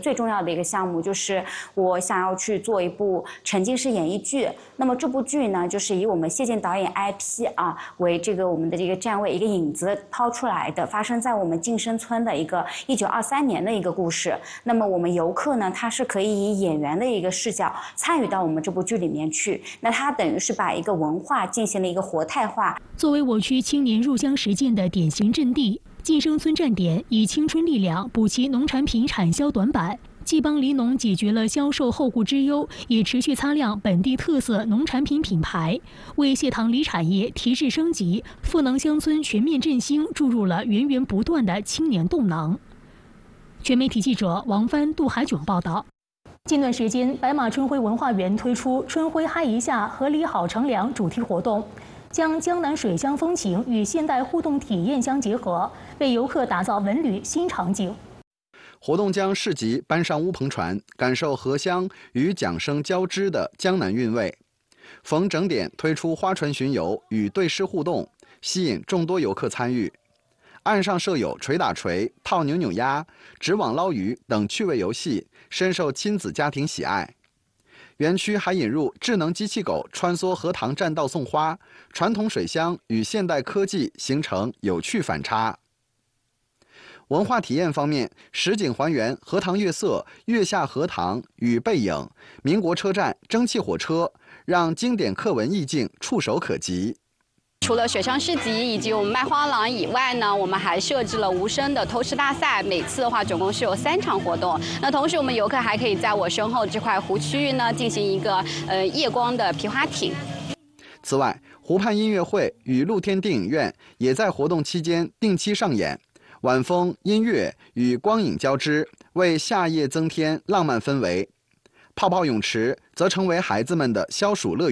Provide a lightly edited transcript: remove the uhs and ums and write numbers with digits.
最重要的一个项目就是我想要去做一部沉浸式演艺剧。那么这部剧呢，就是以我们谢晋导演 IP 为我们的这个站位一个引子抛出来的，发生在我们晋升村的一个1923年的一个故事。那么我们游客呢，他是可以以演员的一个视角参与到我们这部剧里面去。那他等于是把一个文化进行了一个活态化。 作为我区青年入乡实践的典型阵地，晋升村站点以青春力量补齐农产品产销短板，既帮黎农解决了销售后顾之忧，也持续擦亮本地特色农产品品牌，为谢塘里产业提质升级、赋能乡村全面振兴注入了源源不断的青年动能。全媒体记者王帆、杜海炯报道。近段时间，白马春晖文化园推出“春晖嗨一下，合理好乘凉”主题活动，将江南水乡风情与现代互动体验相结合，为游客打造文旅新场景。 活动将市集搬上乌篷船，感受荷香与桨声交织的江南韵味。逢整点推出花船巡游与对诗互动，吸引众多游客参与。岸上设有锤打锤、套扭扭鸭、纸网捞鱼等趣味游戏，深受亲子家庭喜爱。园区还引入智能机器狗穿梭荷塘栈道送花，传统水乡与现代科技形成有趣反差。文化体验方面，实景还原荷塘月色、月下荷塘与背影、民国车站、蒸汽火车，让经典课文意境触手可及。 除了水上市集以及我们卖花郎以外呢，我们还设置了无声的偷吃大赛，每次的话总共是有3场活动。那同时我们游客还可以在我身后这块湖区域呢进行一个夜光的皮划艇。 此外，湖畔音乐会与露天电影院也在活动期间定期上演，晚风、音乐与光影交织，为夏夜增添浪漫氛围。泡泡泳池则成为孩子们的消暑乐园。